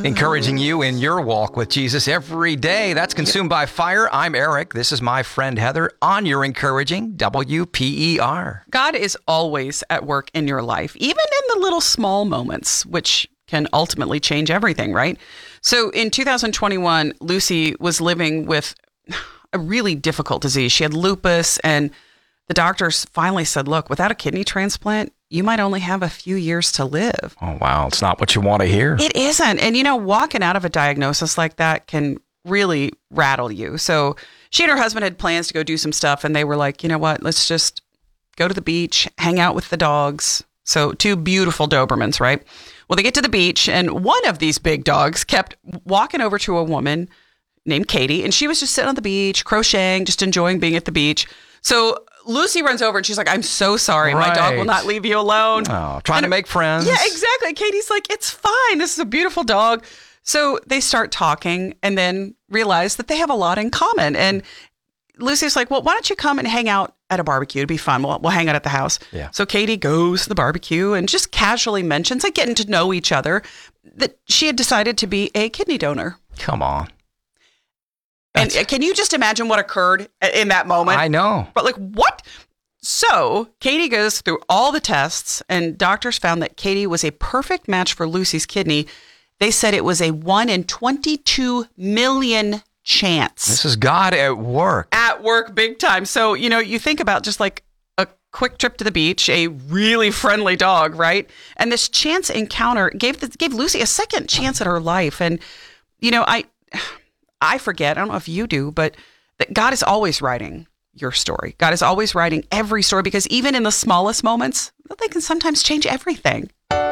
Encouraging you in your walk with Jesus every day. That's Consumed by Fire. I'm Eric. This is my friend Heather on your encouraging WPER. God is always at work in your life, even in the little small moments, which can ultimately change everything, right? So in 2021, Lucy was living with a really difficult disease. She had lupus, and the doctors finally said, look, without a kidney transplant, you might only have a few years to live. Oh, wow. It's not what you want to hear. It isn't. And, walking out of a diagnosis like that can really rattle you. So she and her husband had plans to go do some stuff, and they were like, you know what, let's just go to the beach, hang out with the dogs. So 2 beautiful Dobermans, right? Well, they get to the beach, and one of these big dogs kept walking over to a woman named Katie, and she was just sitting on the beach, crocheting, just enjoying being at the beach. So Lucy runs over and she's like, I'm so sorry. Right. My dog will not leave you alone. Oh, trying to make friends. Yeah, exactly. Katie's like, it's fine. This is a beautiful dog. So they start talking and then realize that they have a lot in common. And Lucy's like, well, why don't you come and hang out at a barbecue? It'd be fun. We'll hang out at the house. Yeah. So Katie goes to the barbecue and just casually mentions, like getting to know each other, that she had decided to be a kidney donor. Come on. And can you just imagine what occurred in that moment? I know. But like, what? So Katie goes through all the tests, and doctors found that Katie was a perfect match for Lucy's kidney. They said it was a 1 in 22 million chance. This is God at work. At work, big time. So, you think about just like a quick trip to the beach, a really friendly dog, right? And this chance encounter gave Lucy a second chance at her life. And, I forget, I don't know if you do, but that God is always writing your story. God is always writing every story, because even in the smallest moments, they can sometimes change everything.